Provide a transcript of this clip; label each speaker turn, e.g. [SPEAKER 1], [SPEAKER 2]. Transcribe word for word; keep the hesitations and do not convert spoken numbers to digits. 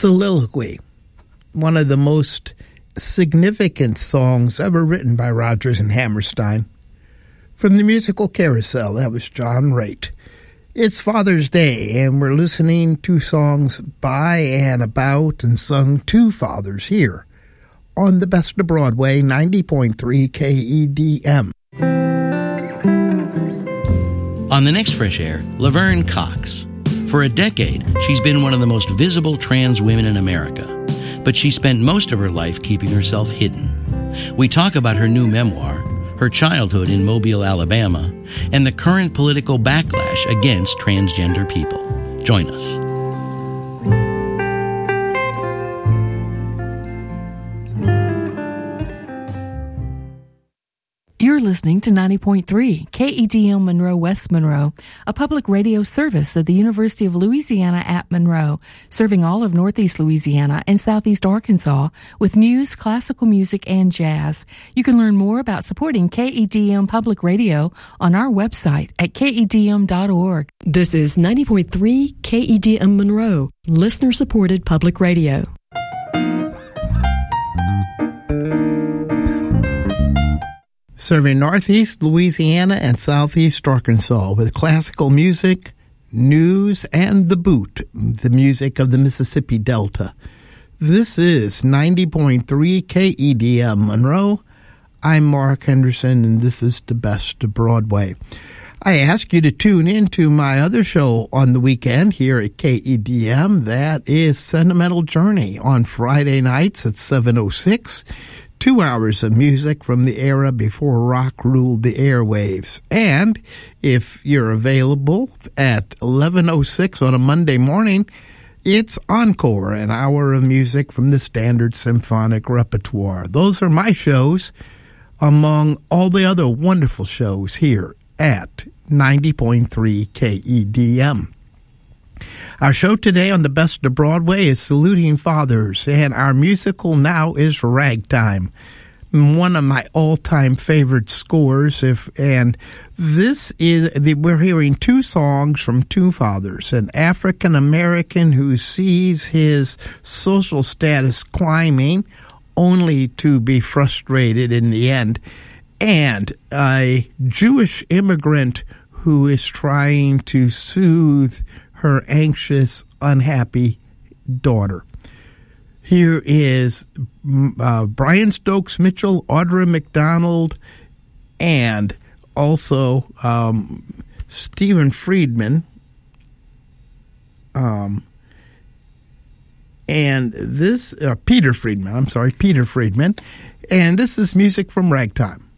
[SPEAKER 1] Soliloquy, one of the most significant songs ever written by Rodgers and Hammerstein. From the musical Carousel, that was John Raitt. It's Father's Day, and we're listening to songs by and about and sung to fathers here on the Best of Broadway, ninety point three K E D M.
[SPEAKER 2] On the next Fresh Air, Laverne Cox. For a decade, she's been one of the most visible trans women in America, but she spent most of her life keeping herself hidden. We talk about her new memoir, her childhood in Mobile, Alabama, and the current political backlash against transgender people. Join us.
[SPEAKER 3] You're listening to ninety point three K E D M Monroe West Monroe, a public radio service of the University of Louisiana at Monroe, serving all of Northeast Louisiana and Southeast Arkansas with news, classical music, and jazz. You can learn more about supporting K E D M Public Radio on our website at K E D M dot org.
[SPEAKER 4] This is ninety point three K E D M Monroe, listener-supported public radio.
[SPEAKER 1] Serving Northeast Louisiana and Southeast Arkansas with classical music, news, and the boot, the music of the Mississippi Delta. This is ninety point three K E D M Monroe. I'm Mark Henderson, and this is the Best of Broadway. I ask you to tune in to my other show on the weekend here at K E D M. That is Sentimental Journey on Friday nights at seven oh six. Two hours of music from the era before rock ruled the airwaves. And if you're available at eleven oh six on a Monday morning, it's Encore, an hour of music from the standard symphonic repertoire. Those are my shows among all the other wonderful shows here at ninety point three K E D M. Our show today on the Best of Broadway is Saluting Fathers, and our musical now is Ragtime, one of my all-time favorite scores. If and this is the, we're hearing two songs from two fathers: an African American who sees his social status climbing, only to be frustrated in the end, and a Jewish immigrant who is trying to soothe her anxious, unhappy daughter. Here is uh, Brian Stokes Mitchell, Audra McDonald, and also um, Stephen Friedman. Um, and this, uh, Peter Friedman, I'm sorry, Peter Friedman. And this is music from Ragtime.